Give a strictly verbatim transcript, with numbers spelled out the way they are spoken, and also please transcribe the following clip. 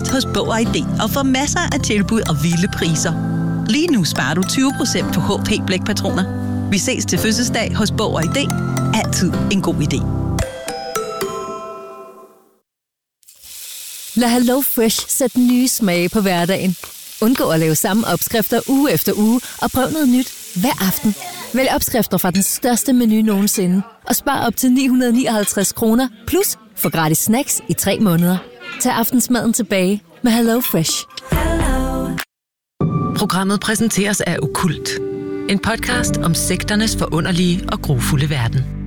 alt hos Bog og I D og få masser af tilbud og vilde priser. Lige nu sparer du tyve procent på H P blækpatroner. Vi ses til fødselsdag hos Bog og I D. Altid en god idé. Lad Hello Fresh sætte nye smage på hverdagen. Undgå at lave samme opskrifter uge efter uge og prøv noget nyt hver aften. Vælg opskrifter fra den største menu nogensinde og spar op til ni hundrede nioghalvtreds kroner plus få gratis snacks i tre måneder. Tag aftensmaden tilbage med Hello Fresh. Programmet præsenteres af Okkult. En podcast om sekternes forunderlige og grufulde verden.